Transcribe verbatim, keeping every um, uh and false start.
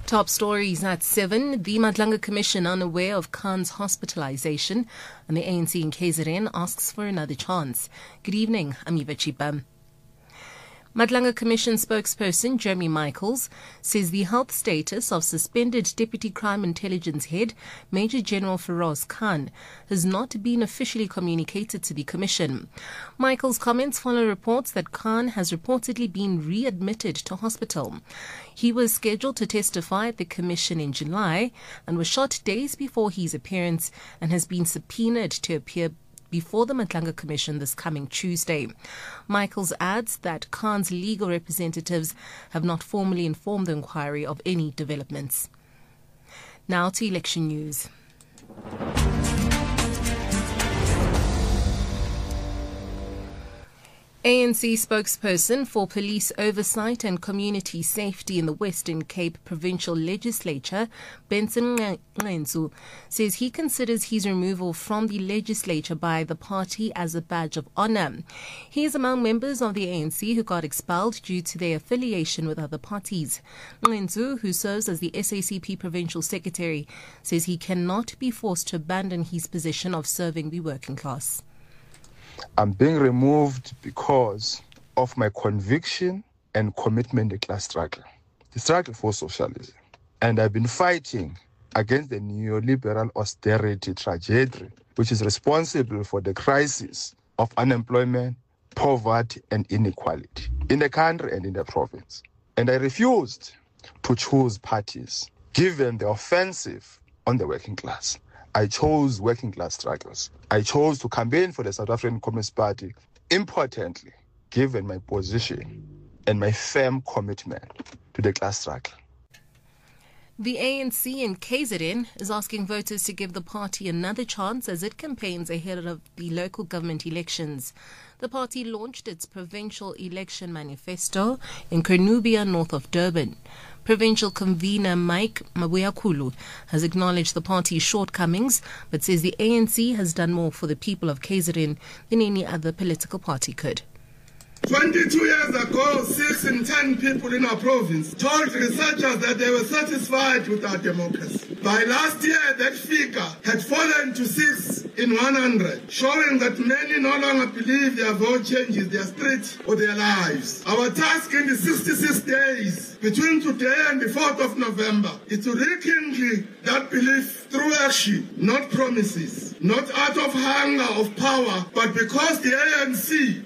Top stories at seven. The Madlanga Commission unaware of Khan's hospitalization, and the A N C in K Z N asks for another chance. Good evening, I'm Eva Chipa. Madlanga Commission spokesperson Jeremy Michaels says the health status of suspended Deputy Crime Intelligence Head Major General Feroz Khan has not been officially communicated to the Commission. Michaels' comments follow reports that Khan has reportedly been readmitted to hospital. He was scheduled to testify at the Commission in July and was shot days before his appearance and has been subpoenaed to appear before the Madlanga Commission this coming Tuesday. Michaels adds that Khan's legal representatives have not formally informed the inquiry of any developments. Now to election news. A N C spokesperson for Police Oversight and Community Safety in the Western Cape Provincial Legislature, Benson Nqentsu, says he considers his removal from the legislature by the party as a badge of honour. He is among members of the A N C who got expelled due to their affiliation with other parties. Nqentsu, who serves as the S A C P Provincial Secretary, says he cannot be forced to abandon his position of serving the working class. I'm being removed because of my conviction and commitment to class struggle, the struggle for socialism. And I've been fighting against the neoliberal austerity trajectory, which is responsible for the crisis of unemployment, poverty, and inequality in the country and in the province. And I refused to choose parties given the offensive on the working class. I chose working class strugglers. I chose to campaign for the South African Communist Party, importantly, given my position and my firm commitment to the class struggle. The A N C in K Z N is asking voters to give the party another chance as it campaigns ahead of the local government elections. The party launched its provincial election manifesto in Cornubia, north of Durban. Provincial convener Mike Mabuyakhulu has acknowledged the party's shortcomings, but says the A N C has done more for the people of K Z N than any other political party could. twenty-two years ago, six in ten people in our province told researchers that they were satisfied with our democracy. By last year, that figure had fallen to six in one hundred, showing that many no longer believe their vote changes their street or their lives. Our task in the sixty-six days between today and the fourth of November is to rekindle that belief through action, not promises, not out of hunger of power, but because the A N C